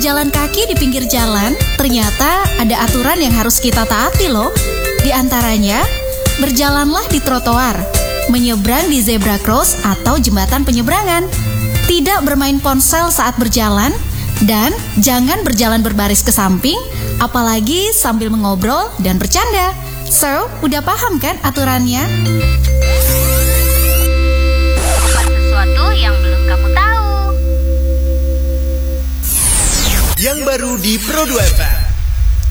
Berjalan kaki di pinggir jalan, ternyata ada aturan yang harus kita taati loh. Di antaranya, berjalanlah di trotoar, menyeberang di zebra cross atau jembatan penyeberangan, tidak bermain ponsel saat berjalan, dan jangan berjalan berbaris ke samping, apalagi sambil mengobrol dan bercanda. So, udah paham kan aturannya? Sesuatu yang belum kamu tahu. Yang baru di Pro 2 FM.